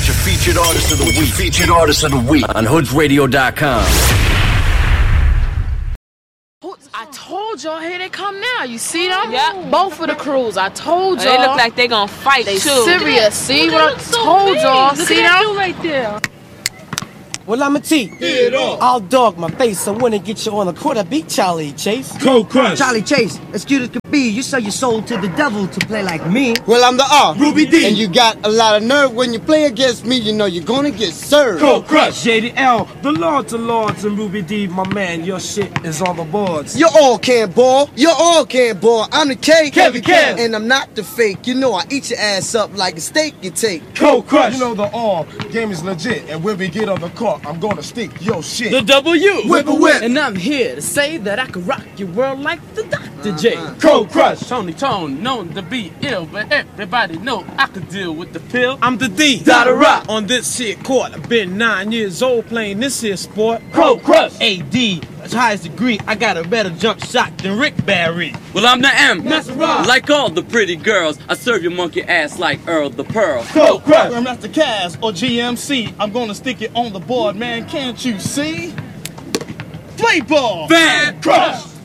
your featured artist of the week. Featured artist of the week on hoodsradio.com. I told y'all, here they come now. You see them? Yep. Both of the crews. I told y'all. They look like they gonna fight they too. Serious. See what I told y'all? See them? Right there. Well, I'm a T. I'll dog my face. I wanna get you on the court. I beat Charlie Chase. Cold Crush. Charlie Chase, as cute as could be, you sell your soul to the devil to play like me. Well, I'm the R. Ruby D. And you got a lot of nerve when you play against me, you know you're gonna get served. Cold Crush. JDL, the Lords of Lords and Ruby D, my man, your shit is on the boards. You all can't ball. You all can't ball. I'm the K. Kevin Kev. And I'm not the fake. You know I eat your ass up like a steak you take. Cold Crush. You know the all game is legit, and when we get on the court, I'm gonna stick your shit. The W. Whip a whip. And I'm here to say that I can rock your world like the Dr. J. Cold Crush. Tony Tone, known to be ill, but everybody know I could deal with the pill. I'm the D. Dada Rock. On this here court, I've been 9 years old playing this here sport. Cold Crush. AD, as highest degree, I got a better jump shot than Rick Barry. Well, I'm the M. That's right. Like all the pretty girls, I serve your monkey ass like Earl the Pearl. Cold Crush. I'm Master Cass or GMC. I'm gonna stick it on the board, man. Can't you see? Play ball. Fan Crush.